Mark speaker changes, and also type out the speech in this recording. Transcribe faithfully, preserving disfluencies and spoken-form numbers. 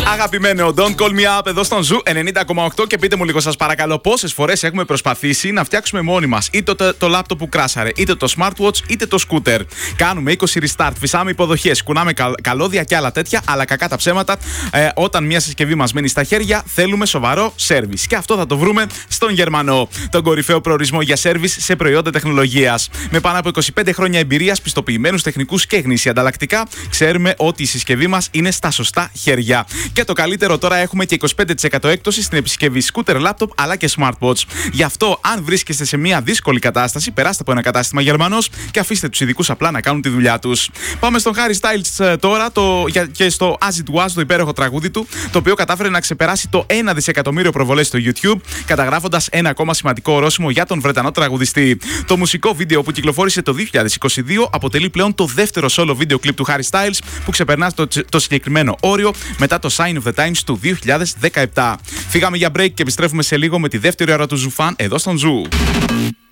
Speaker 1: Αγαπημένο, Don't Call Me Up εδώ στον Ζου ενενήντα κόμμα οκτώ και πείτε μου λίγο, σας παρακαλώ, πόσες φορές έχουμε προσπαθήσει να φτιάξουμε μόνοι μας είτε το, το λάπτοπ που κράσαρε, είτε το smartwatch, είτε το scooter. Κάνουμε είκοσι restart, φυσάμε υποδοχές, κουνάμε καλ, καλώδια και άλλα τέτοια, αλλά κακά τα ψέματα. Ε, όταν μια συσκευή μας μένει στα χέρια, θέλουμε σοβαρό service. Και αυτό θα το βρούμε στον Γερμανό, τον κορυφαίο προορισμό για service σε προϊόντα τεχνολογίας. Με πάνω από είκοσι πέντε χρόνια εμπειρίας, πιστοποιημένους τεχνικούς και γνήσια ανταλλακτικά, ξέρουμε ότι η συσκευή μας είναι στα σωστά χέρια. Και το καλύτερο, τώρα έχουμε και είκοσι πέντε τοις εκατό έκπτωση στην επισκευή scooter, laptop αλλά και smartwatch. Γι' αυτό, αν βρίσκεστε σε μια δύσκολη κατάσταση, περάστε από ένα κατάστημα Γερμανός και αφήστε τους ειδικούς απλά να κάνουν τη δουλειά τους. Πάμε στον Harry Styles τώρα το, και στο As It Was, το υπέροχο τραγούδι του, το οποίο κατάφερε να ξεπεράσει το ένα δισεκατομμύριο προβολές στο YouTube, καταγράφοντας ένα ακόμα σημαντικό ορόσημο για τον Βρετανό τραγουδιστή. Το μουσικό βίντεο που κυκλοφόρησε το δύο χιλιάδες είκοσι δύο αποτελεί πλέον το δεύτερο solo βίντεο κλιπ του Harry Styles που ξεπερνά το, το συγκεκριμένο όριο μετά το Sign of the Times του δύο χιλιάδες δεκαεπτά. Φύγαμε για break και επιστρέφουμε σε λίγο με τη δεύτερη ώρα του Ζουφάν εδώ στον Ζου.